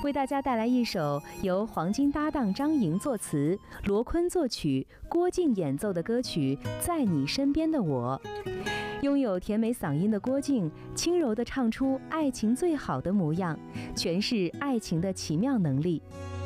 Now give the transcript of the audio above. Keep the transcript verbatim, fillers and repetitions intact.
为大家带来一首由黄金搭档张莹作词、罗坤作曲、郭靖演奏的歌曲《在你身边的我》。拥有甜美嗓音的郭靖，轻柔地唱出爱情最好的模样，诠释爱情的奇妙能力。